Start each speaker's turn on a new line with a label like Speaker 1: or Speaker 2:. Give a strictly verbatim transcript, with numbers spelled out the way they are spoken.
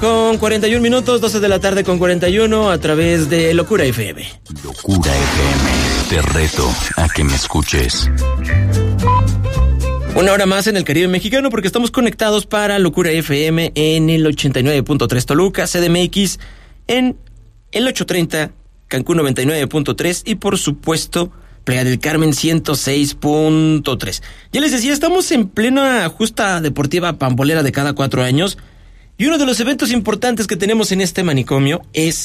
Speaker 1: Con cuarenta y un minutos, doce de la tarde con cuarenta y uno, a través de Locura F M.
Speaker 2: Locura F M, te reto a que me escuches.
Speaker 1: Una hora más en el Caribe mexicano, porque estamos conectados para Locura F M en el ochenta y nueve punto tres Toluca, C D M X en el ochocientos treinta, Cancún noventa y nueve punto tres y por supuesto Playa del Carmen ciento seis punto tres. Ya les decía, estamos en plena justa deportiva pambolera de cada cuatro años y uno de los eventos importantes que tenemos en este manicomio es